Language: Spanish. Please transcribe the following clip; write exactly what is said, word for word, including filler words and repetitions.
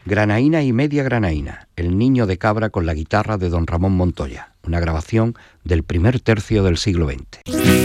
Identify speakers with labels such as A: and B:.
A: Granaína y media granaína, El niño de cabra con la guitarra de don Ramón Montoya, una grabación del primer tercio del siglo veinte.